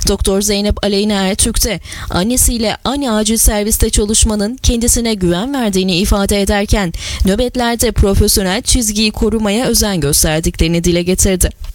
Doktor Zeynep Aleyna Ertürk de annesiyle aynı acil serviste çalışmanın kendisine güven verdiğini ifade ederken nöbetlerde profesyonel çizgiyi korumaya özen gösterdiklerini dile getirdi.